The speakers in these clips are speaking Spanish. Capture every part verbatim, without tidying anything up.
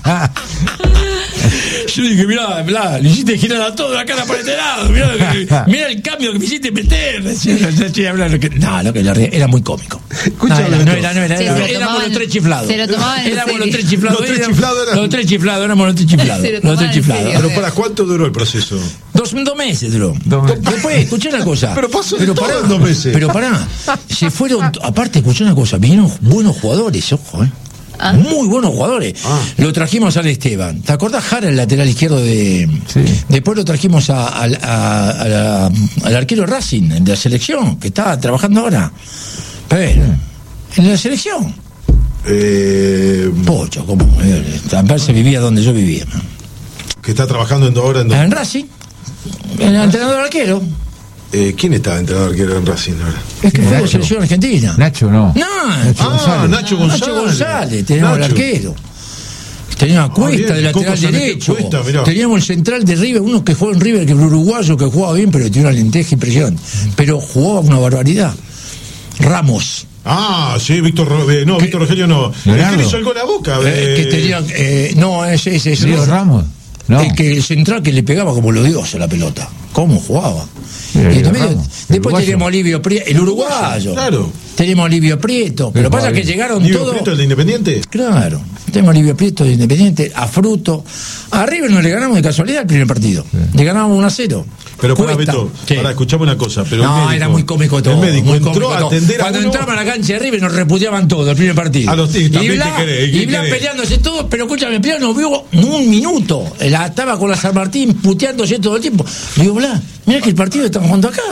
Yo dije, mirá, mirá, le hiciste girar a todo la cara para este lado, mirá, mirá el cambio que me hiciste meter. No, lo que lo ría, era muy cómico. Escúchame, no, era, no era, no era, Sí, era se lo éramos tomaban- los tres chiflados. se lo tomaban en Éramos los serio. tres chiflados. Los tres éramos- chiflados eran- Los tres chiflados, éramos los tres chiflados. Se lo Los tomaban tres en chiflados. serio. Pero para ¿cuánto duró el proceso? Dos, dos meses duró. Dos meses. Después, escuché una cosa. Pero pasó de todo pará, en dos meses. Pero pará, se fueron, aparte, escuché una cosa, vinieron buenos jugadores, ojo, eh. Ah. Muy buenos jugadores. Ah. Lo trajimos al Esteban. ¿Te acordás, Jara, el lateral izquierdo de. Sí. Después lo trajimos a, a- a- a la- al arquero Racing, de la selección, que está trabajando ahora. Pero, en la selección. Eh, Pocho, como. También se vivía donde yo vivía. ¿No? que está trabajando en, ahora en... En Racing. El entrenador arquero. Eh, ¿Quién estaba entrenador que era en Racing ahora? Es que fue la Nacho. selección argentina. Nacho no. No, Nacho Ah, González. Nacho González. Nacho González, teníamos el Nacho. arquero. Teníamos a Cuesta bien, de lateral Coco Sanete derecho. Cuesta, mirá. Teníamos el central de River, uno que jugó en River, que era uruguayo, que jugaba bien, pero tenía una lenteja impresionante. Pero jugaba una barbaridad. Ramos. Ah, sí, Víctor Ro- eh, no, Víctor Rogelio no. El Leonardo. que le hizo el gol a Boca. eh, eh, que tenía. eh, no, ese, ese, ese. Leo Ramos. No. El, que, el central que le pegaba como los dioses la pelota. ¿Cómo jugaba? Sí, Y en Leo medio- Ramos, el después uruguayo. teníamos Livio Prieto, el uruguayo. Claro. Teníamos Livio Prieto. Pero jugaba pasa que bien. llegaron Diego todos. Prieto, el de Independiente. Claro, tenemos a Livio Prieto de Independiente, a Fruto. A River no le ganamos de casualidad el primer partido. Le ganamos uno a cero. Pero para Cuesta. Beto, Sí. para escuchame una cosa. Pero el No, médico, era muy cómico todo. El médico muy entró cómico a todo. atender a Cuando uno. entraba a la cancha de River nos repudiaban todo el primer partido. A los tigres y también, Blas, ¿qué querés? ¿Qué y Blas querés? peleándose todo, pero escúchame, Blas no vio un minuto. La, estaba con la San Martín puteándose todo el tiempo. Le digo, Blas, mira que el partido está jugando acá.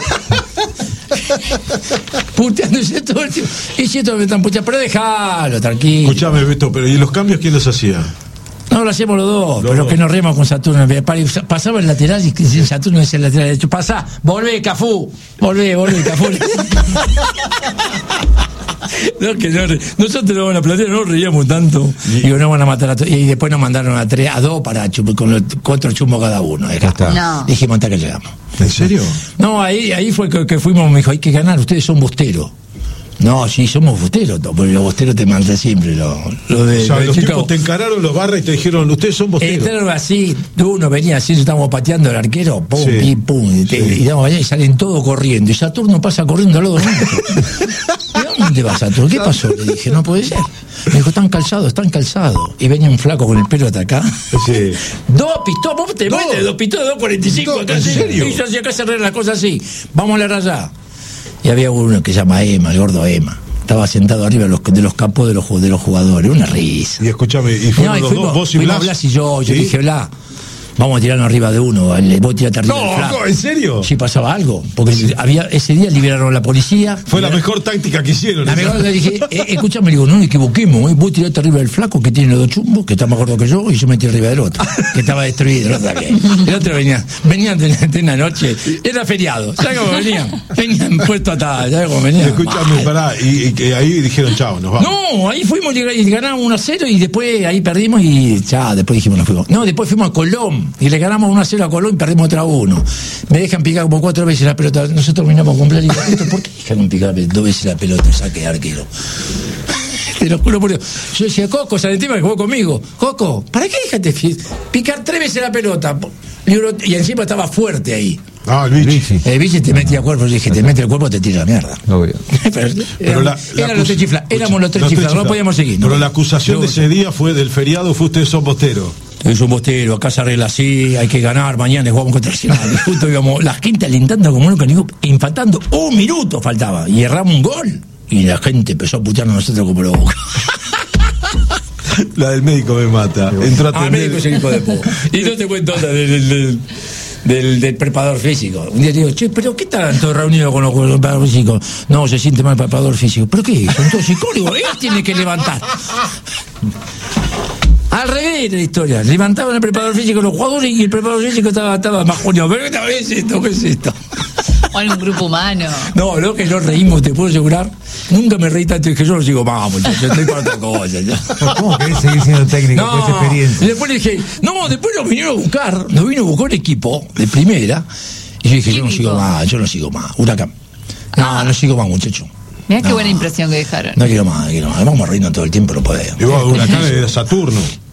Puteándose todo el tiempo. Y si esto me están puteando, pero déjalo, tranquilo. Escuchame, Beto, pero ¿y los cambios quién los hacía? No, lo hacemos los dos, Los pero dos. que nos riemos con Saturno. Pasaba el lateral y Saturno decía el lateral derecho. Pasá, volvé, Cafú. Volvé, volvé, Cafú. No, que no, nosotros no van a plantear, no nos reíamos tanto. Digo, no van a matar a todos. Y después nos mandaron a tres, a dos para chum- con los cuatro chumos cada uno. Ya está. No. Dijimos hasta que llegamos. ¿En serio? No, ahí, ahí fue que, que fuimos, me dijo, hay que ganar, ustedes son bosteros. No, sí, somos bosteros, no, porque los bosteros te mandan siempre. Lo, lo de, O sea, lo de los Chicago. tipos te encararon los barras y te dijeron, ustedes son bosteros. Entraron así, uno venía así, estábamos pateando el arquero, pum, Sí. pim, pum, y, te- Sí. y damos allá y salen todos corriendo. Y Saturno pasa corriendo al lado nuestro. ¿Y dónde va Saturno? ¿Qué pasó? Le dije, no puede ser. Me dijo, están calzados, están calzados. Y venía un flaco con el pelo hasta acá. Sí. Dos pistolas, vos te Dos. metes dos pistolas, dos cuarenta y cinco Dos, acá. ¿en sí. serio? Y yo hacía acá cerrar las cosas así. Vamos a la raya. Y había uno que se llama Emma, el gordo Emma. Estaba sentado arriba de los, de los capos de los, ju- de los jugadores. Una risa. Y escúchame, y fueron No, y los fuimos, dos, vos y fuimos Blas. Blas y yo. Yo ¿Sí? dije, Blas, vamos a tirarnos arriba de uno. Le voy a tirarte arriba del No, flaco. ¿en serio? Sí, pasaba algo. Porque había ese día liberaron a la policía. Fue la mejor táctica que hicieron. La mejor, le dije, eh, escúchame, le digo, no nos equivoquemos, ¿eh? Vos tirate arriba del flaco que tiene los dos chumbos, que está más gordo que yo, y yo me tiré arriba del otro, que estaba destruido, el otro también. El otro venía, venían de, de una noche, era feriado, ¿sabes cómo venían? Venían puestos atadas, ¿sabes cómo venían? Escúchame, Mal. pará, y, y que ahí dijeron, chao, nos vamos. No, ahí fuimos y y ganamos uno a cero y después ahí perdimos y ya, después dijimos nos fuimos. No, después fuimos a Colón y le ganamos uno a cero a Colón y perdimos otra uno. Me dejan picar como cuatro veces la pelota. Nosotros terminamos con Blas y digo, ¿esto por qué dejaron picar dos veces la pelota? Saque de arquero. Te lo juro por Dios. Yo decía, Coco, Salentima que jugó conmigo. Coco, ¿para qué dejaste fi- picar tres veces la pelota? Le digo, y encima estaba fuerte ahí. Ah, el bicho. El bicho te metía cuerpo, yo dije, te mete el cuerpo, te tira la mierda. Obvio. Pero, Pero la- éramos, la eran los acus- tres chiflados, éramos los tres los tres chiflados, no chiflados. podíamos seguir. ¿no? Pero la acusación de ese día fue del feriado, fue ustedes son bosteros. Es un bostero, acá se arregla así, hay que ganar, mañana jugamos contra Arsenal. Y justo íbamos, la gente alentando como nunca, digo, empatando, un minuto faltaba, y erramos un gol. Y la gente empezó a putearnos a nosotros como los boca. La del médico me mata. Entró a Ah, atender. médico es el hijo de po. Y no te cuento otra del, del, del, del, del preparador físico. Un día digo, che, ¿pero qué están todos reunidos con los preparadores físicos? No, se siente mal el preparador físico. ¿Pero qué? Son todos psicólogos. Él tiene que levantar. Al revés de la historia. Levantaban el preparador físico los jugadores y el preparador físico estaba, estaba más junio. ¿Pero qué es esto? ¿Qué es esto? O en un grupo humano. No, lo que nos reímos, te puedo asegurar. Nunca me reí tanto y que yo no sigo más, muchachos. Estoy para otra cosa. ya. ¿Cómo querés seguir siendo técnico con esa No, y experiencia? después le dije, no, después nos vinieron a buscar, nos vino a buscar un equipo de primera, y yo dije, yo no ¿Qué sigo equipo? más, yo no sigo más, Huracán. No, Ah. no sigo más, muchacho. Mirá qué No. buena impresión que dejaron. No quiero más, no quiero más. Vamos reírnos todo el tiempo, no podemos. Y vos, Huracán era Saturno.